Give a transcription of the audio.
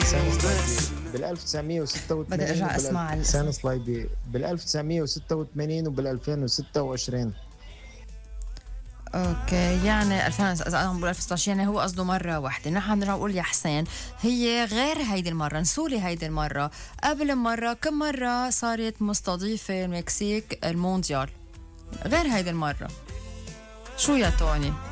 بال 1986 بدي ارجع اسمع حسين صليبي بال 1986 وبال 2026. اوكي، يعني 2000 اذا انا بقول 2016 يعني هو قصده مره واحده. نحن بنرجع نقول يا حسين هي غير هيدي المره، نسولي هيدي المره قبل مره كم مره صارت مستضيفه المكسيك المونديال غير هيدي المره؟ شو يا توني؟